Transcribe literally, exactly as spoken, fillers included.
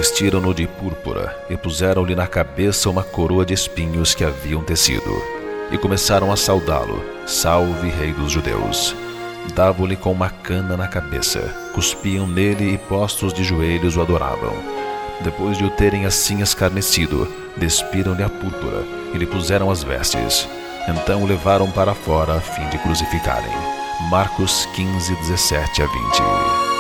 vestiram-no de púrpura e puseram-lhe na cabeça uma coroa de espinhos que haviam tecido. E começaram a saudá-lo: Salve, Rei dos Judeus! Davam-lhe com uma cana na cabeça, cuspiam nele e, postos de joelhos, o adoravam. Depois de o terem assim escarnecido, despiram-lhe a púrpura e lhe puseram as vestes. Então o levaram para fora a fim de crucificarem. Marcos quinze, dezessete a vinte.